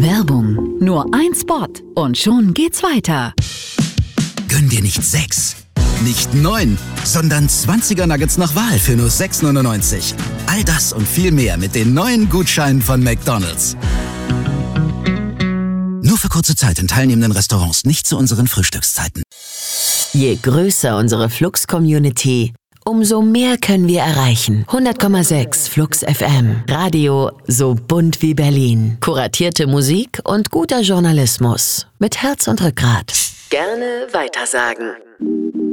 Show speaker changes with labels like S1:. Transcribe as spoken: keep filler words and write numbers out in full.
S1: Werbung. Nur ein Spot und schon geht's weiter.
S2: Gönn dir nicht sechs, nicht neun, sondern zwanziger Nuggets nach Wahl für nur sechs neunundneunzig. All das und viel mehr mit den neuen Gutscheinen von McDonald's. Nur für kurze Zeit in teilnehmenden Restaurants, nicht zu unseren Frühstückszeiten.
S3: Je größer unsere Flux-Community, umso mehr können wir erreichen. hundert Komma sechs Flux F M. Radio so bunt wie Berlin. Kuratierte Musik und guter Journalismus. Mit Herz und Rückgrat. Gerne weitersagen.